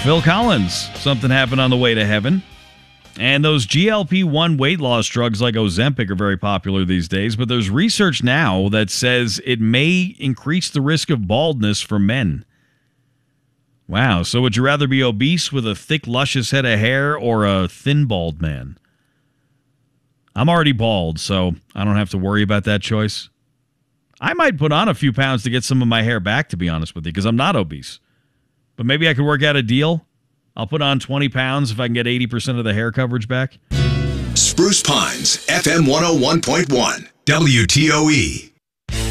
Phil Collins, something happened on the way to heaven. And those GLP-1 weight loss drugs like Ozempic are very popular these days, but there's research now that says it may increase the risk of baldness for men. Wow, so would you rather be obese with a thick, luscious head of hair or a thin, bald man? I'm already bald, so I don't have to worry about that choice. I might put on a few pounds to get some of my hair back, to be honest with you, because I'm not obese. But maybe I could work out a deal. I'll put on 20 pounds if I can get 80% of the hair coverage back. Spruce Pines, FM 101.1, WTOE.